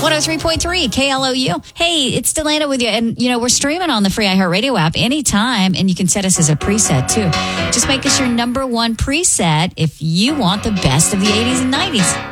103.3 KLOU. Hey, it's Delana with you. And, we're streaming on the free iHeartRadio app anytime, and you can set us as a preset, too. Just make us your number one preset if you want the best of the 80s and 90s.